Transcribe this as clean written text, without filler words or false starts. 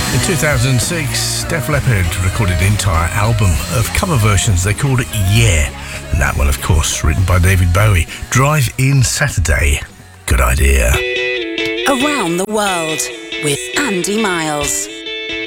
In 2006, Def Leppard recorded an entire album of cover versions. They called it Yeah. And that one, of course, written by David Bowie. Drive In Saturday. Good idea. Around the World with Andy Miles.